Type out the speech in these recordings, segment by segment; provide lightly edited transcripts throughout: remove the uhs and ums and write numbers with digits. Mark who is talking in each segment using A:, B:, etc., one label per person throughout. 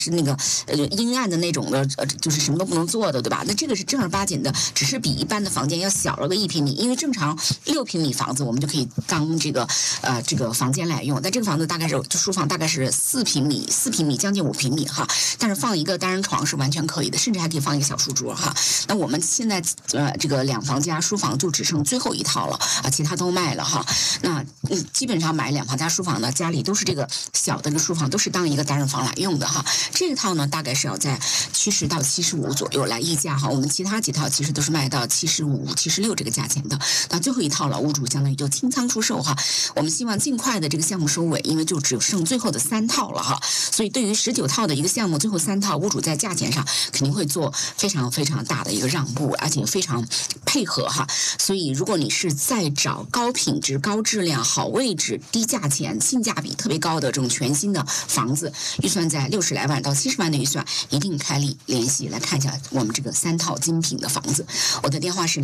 A: 是那个阴暗的那种的，就是什么都不能做的，对吧？那这个是正儿八经的，只是比一般的房间要小了个1平米，因为正常6平米房子我们就可以当这个房间来用，但这个房子大概是书房大概是4平米将近5平米哈，但是放一个单人床是完全可以的，甚至还可以放一个小书桌哈。那我们现在这个2房加书房就只剩最后一套了啊，其他都卖了哈。那基本上买2房加书房的家里都是这个小的这个书房都是当一个单人房来用的哈。这一套呢大概是要在70到75左右来议价哈，我们其他几套其实都是卖到75、76这个价钱的。那最后一套了，屋主相当于就清仓出售哈。我们希望尽快的这个项目收尾，因为就只剩最后的3套了哈。所以对于19套的一个项目，最后3套，屋主在价钱上肯定会做非常非常大的一个让步，而且非常配合哈。所以如果你是在找高品质、高质量、好位置、低价钱、性价比特别高的这种全新的房子，预算在60来万到70万的预算，一定开立联系来看一下我们这个3套精品的房子。我的电话是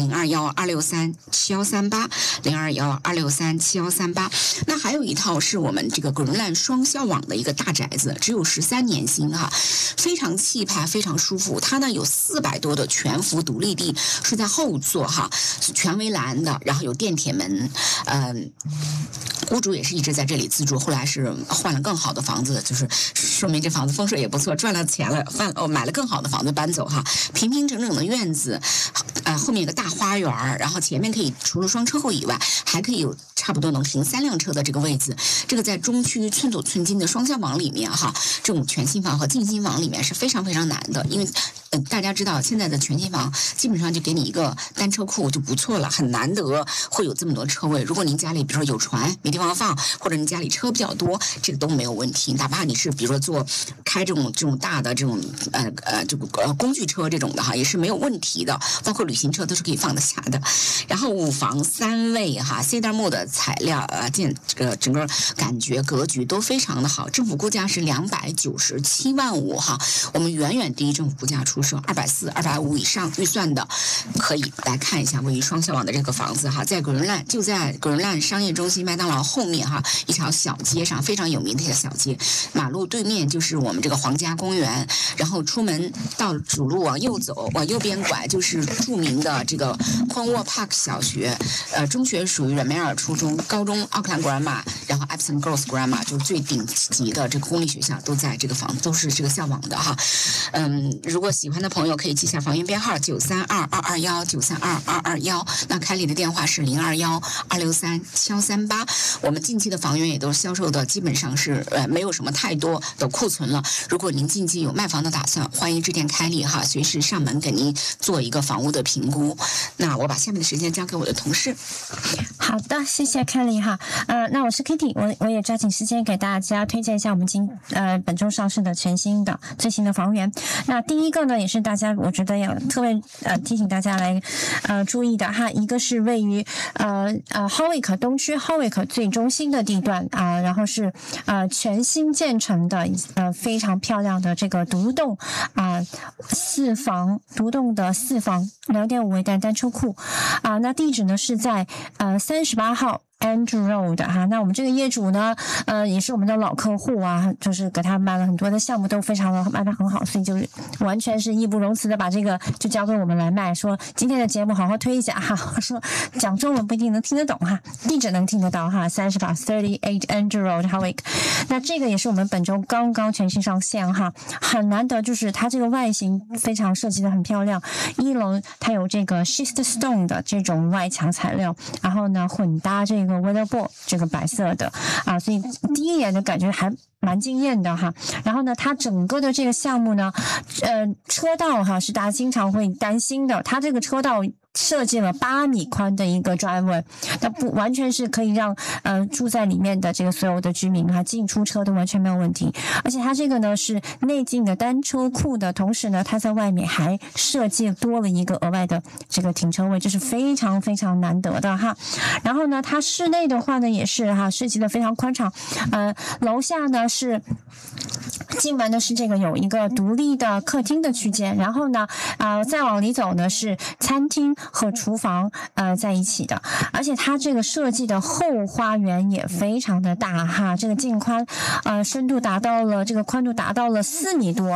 A: 0212637138，0212637138。那还有一套是我们这个Greenland双销网的一个大宅子，只有13年新哈，非常气派，非常舒服。它呢有400多的全幅独立地，是在后座哈，全围栏的，然后有电铁门，屋主也是一直在这里自住，后来是换了更好的房子，就是说明这房子风水也不错，赚了钱了，买了更好的房子搬走哈。平平整整的院子，后面有个大花园，然后前面可以除了双车后以外，还可以有差不多能停3辆车的这个位置。这个在中区寸土寸金的双销网里面哈，这种全新房和进新房里面是非常非常难的，因为大家知道现在的全新房基本上就给你一个单车库就不错了，很难得会有这么多车位。如果您家里比如说有船没地方放，或者您家里车比较多，这个都没有问题。哪怕你是比如说开这种大的这种这个工具车这种的哈，也是没有问题的，包括旅行车都是可以放得下的。然后5房3卫哈，cedar木的材料整个感觉格局都非常的好。政府估价是297万5哈，我们远远低于政府估价出售，240、250以上预算的可以来看一下位于双销网的这个房子哈，在Greenland就在Greenland商业中心麦当劳后面哈，一条小街上非常有名的一条小街，马路对面就是我们这个皇家公园，然后出门到主路往右走，往右边拐就是著名的这个Cornwall Park 小学，中学属于软梅尔初中，高中奥克兰 Grammar， 然后 Epsom Girls Grammar 就是最顶级的这个公立学校都在这个都是这个校网的哈。如果喜欢的朋友可以记下房源编号932-221，932-221。那开立的电话是0212637138。我们近期的房源也都销售的基本上是没有什么太多的库存了。如果您近期有卖房的打算，欢迎致电开立哈，随时上门给您做一个房屋的评估。那我把下面的时间交给我的同事。
B: 好的，谢谢开立哈。那我是 Kitty， 我也抓紧时间给大家推荐一下我们本周上市的全新的最新的房源。那第一个呢，也是大家我觉得要特别提醒大家来注意的哈，一个是位于Howick 东区 Howick 最中心的地段然后是全新建成的非常漂亮的这个独栋独栋的4房2.5维单车库那地址呢是在38号Andrew Road 哈，那我们这个业主呢，也是我们的老客户就是给他卖了很多的项目，都非常的卖得很好，所以就是完全是义不容辞的把这个就交给我们来卖。说今天的节目好好推一下哈，说讲中文不一定能听得懂哈，地址能听得到哈，38 Andrew Road Howick。那这个也是我们本周刚刚全新上线哈，很难得，就是它这个外形非常设计的很漂亮。1楼它有这个 schist stone 的这种外墙材料，然后呢混搭这个 weatherboard 这个白色的所以第一眼的感觉还蛮惊艳的哈。然后呢，它整个的这个项目呢，车道哈是大家经常会担心的，它这个车道设计了8米宽的一个 driveway， 那不完全是可以让住在里面的这个所有的居民进出车都完全没有问题。而且它这个呢是内进的单车库的同时呢，它在外面还设计多了一个额外的这个停车位，这是非常非常难得的哈。然后呢，它室内的话呢也是设计的非常宽敞，楼下呢是进门的是这个有一个独立的客厅的区间，然后呢，再往里走呢是餐厅和厨房在一起的，而且它这个设计的后花园也非常的大哈，这个净宽深度达到了这个宽度达到了4米多。